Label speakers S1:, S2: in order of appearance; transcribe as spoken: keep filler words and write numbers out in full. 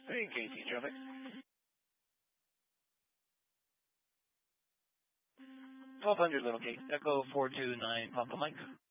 S1: Hey, K T traffic. twelve hundred Little Gate, Echo four two nine, Papa Mike.